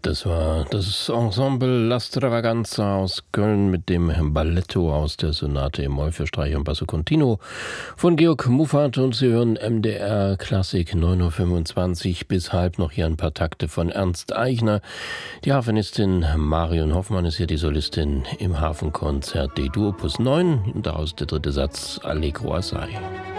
Das war das Ensemble La Stravaganza aus Köln mit dem Balletto aus der Sonate im Moll für Streich und Basso Continuo von Georg Muffat, und Sie hören MDR Klassik 9.25 Uhr bis halb noch hier ein paar Takte von Ernst Eichner. Die Harfenistin Marion Hoffmann ist hier die Solistin im Hafenkonzert D-Dur Opus 9 und daraus der dritte Satz Allegro assai.